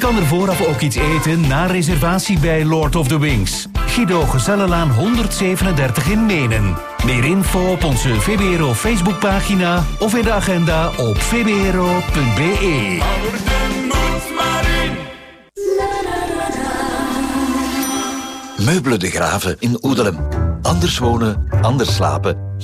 kan er vooraf ook iets eten na reservatie bij Lord of the Wings. Guido Gezellenlaan 137 in Menen. Meer info op onze VBRO Facebookpagina of in de agenda op vbro.be. Meubelen de Graven in Oedelem. Anders wonen, anders slapen.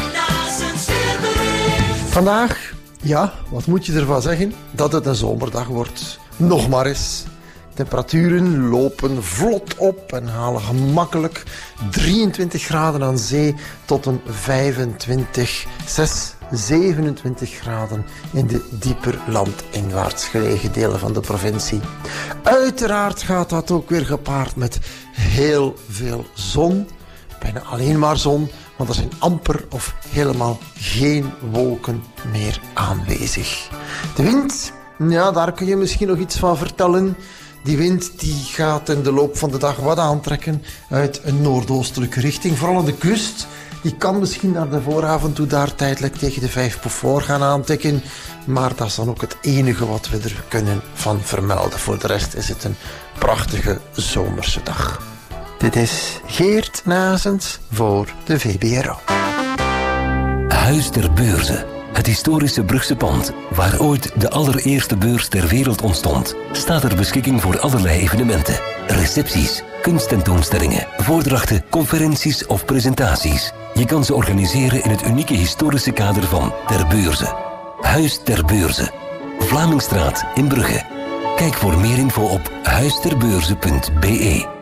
Vandaag, ja, wat moet je ervan zeggen? Dat het een zomerdag wordt. Nog maar eens. Temperaturen lopen vlot op en halen gemakkelijk 23 graden aan zee tot een 27 graden in de dieper landinwaarts gelegen delen van de provincie. Uiteraard gaat dat ook weer gepaard met heel veel zon. Bijna alleen maar zon, want er zijn amper of helemaal geen wolken meer aanwezig. De wind, ja, daar kun je misschien nog iets van vertellen. Die wind die gaat in de loop van de dag wat aantrekken uit een noordoostelijke richting. Vooral aan de kust. Die kan misschien naar de vooravond toe daar tijdelijk tegen de 5 voor gaan aantikken. Maar dat is dan ook het enige wat we er kunnen van vermelden. Voor de rest is het een prachtige zomerse dag. Dit is Geert Nazens voor de VBRO. Huis ter Beurze. Het historische Brugse pand, waar ooit de allereerste beurs ter wereld ontstond, staat ter beschikking voor allerlei evenementen. Recepties, kunsttentoonstellingen, voordrachten, conferenties of presentaties. Je kan ze organiseren in het unieke historische kader van Ter Beurze. Huis ter Beurze. Vlamingstraat in Brugge. Kijk voor meer info op huisterbeurze.be.